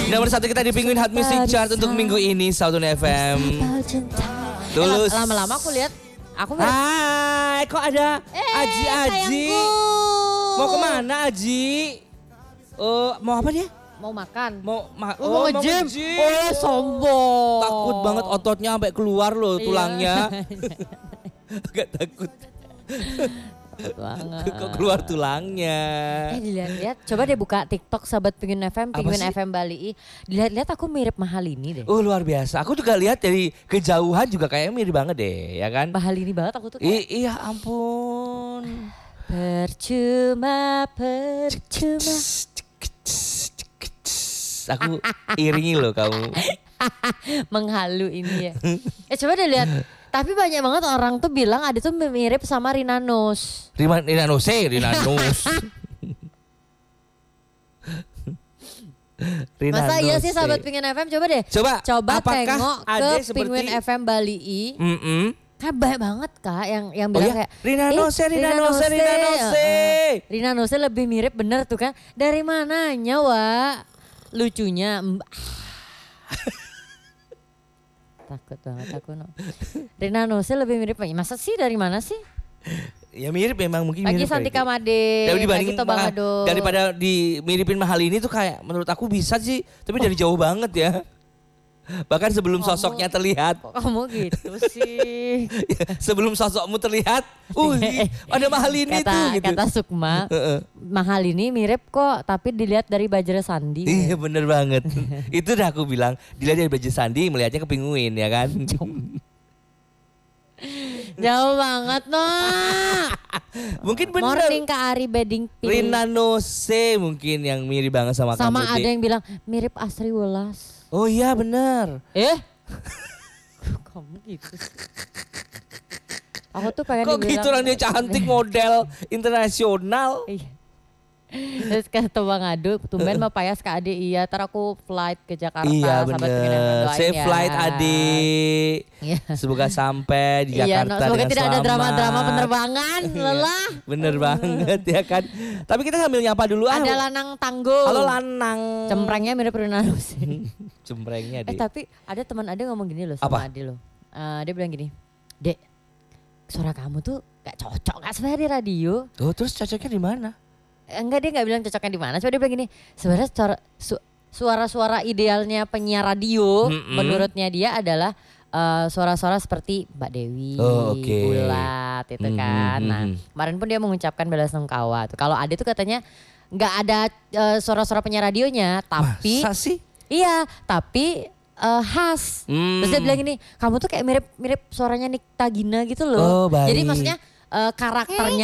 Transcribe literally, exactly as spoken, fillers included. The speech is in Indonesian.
Nomor satu kita di Penguin Hot Music Chart untuk minggu ini Southern F M. Tulus. Eh, lama-lama aku lihat, aku lihat. Hai, kok ada Eh, Aji Aji? sayangku. Mau kemana Aji? Oh, mau apa dia? Mau makan. Mau ma Oh, mau nge-gym. nge-gym. Oh, sombong. Takut banget ototnya sampai keluar loh Iya. tulangnya. Agak takut. Takut banget. Kok keluar tulangnya. Eh dilihat-lihat, coba deh buka TikTok sahabat Penguin F M, Apa Penguin sih? F M Bali. Dilihat-lihat aku mirip Mahalini deh. Oh luar biasa. Aku juga lihat dari kejauhan juga kayaknya mirip banget deh, ya kan? Mahalini banget aku tuh kayak. I iya ampun. Percuma, percuma. Aku iringi loh kamu. Menghalu ini ya. Eh coba deh lihat. Tapi banyak banget orang tuh bilang ada tuh mirip sama Rina Nose. Rina, Rina Nose, Rina Nose. Rina Masa iya sih Nose. sahabat Penguin F M, coba deh. Coba, Coba apakah tengok ada ke seperti- Penguin F M Bali. Mm-mm. Kan banyak banget kak yang yang Oh bilang ya? kayak Rina "Eh, Nose, Rina Nose, Rina Nose." Heeh. Rina Nose lebih mirip bener tuh kan. Dari mananya Wak? Lucunya. mm, Takut banget aku no. Rina Nose lebih mirip. Masa sih dari mana sih? Ya mirip memang mungkin Lagi mirip. kayak Santika gitu. Made, Tapi dibanding lagi Tobang maha- Ado. daripada dimiripin mahal ini tuh kayak menurut aku bisa sih, tapi dari jauh banget ya. Bahkan sebelum Kamu- sosoknya terlihat, Kok kamu gitu sih? sebelum sosokmu terlihat, uh ada mahal ini kata, tuh gitu. Kata Sukma, Heeh. mahal ini mirip kok, tapi dilihat dari Bajra Sandi. Iya bener banget. Itu udah aku bilang, dilihat dari baju sandi melihatnya ke Penguin ya kan. Jauh banget noh. Mungkin bener. Morning Kak Ari Bedding Pink. Rina Nose mungkin yang mirip banget sama, Sama kamu. ada Dik. yang bilang mirip Asri Welas. Oh iya bener. Eh? Kamu gitu. Aku tuh pengen Kok dibilang- gitu orang dia cantik model internasional. Iya. Terus kata Bang Adu, tumben mah payas Kak Ade, iya ntar aku flight ke Jakarta. Iya sahabat Penguin F M, bener. doain Safe ya. flight adik. Iya. Semoga sampai di Iya, Jakarta no, semoga dengan tidak ada selamat. drama-drama penerbangan, lelah. Bener banget ya kan. Tapi kita sambil nyapa dulu ah. Ada lanang tangguh. Halo lanang. Cemprengnya mirip Rina Nose. Cemprengnya Eh deh. tapi ada teman Ade ngomong gini loh sama Apa? Ade loh. Eh, dia bilang gini, Dek, suara kamu tuh gak cocok gak sebenarnya di radio. Oh terus cocoknya di mana? Eh, Enggak, dia gak bilang cocoknya di mana. Cuma dia bilang gini, sebenarnya suara, su- suara-suara idealnya penyiar radio Mm-mm. menurutnya dia adalah eh, suara-suara seperti Mbak Dewi, Oh, oke. Bulat itu kan. Mm-mm, Nah mm-mm. kemarin pun dia mengucapkan bela sungkawa. Tuh. Kalau Ade tuh katanya nggak ada eh, suara-suara penyiar radionya, tapi Masa sih? iya, tapi eh, khas. Hmm. Terus dia bilang gini, kamu tuh kayak mirip-mirip suaranya Nikta Gina gitu loh. Oh, baik. Jadi maksudnya eh, karakternya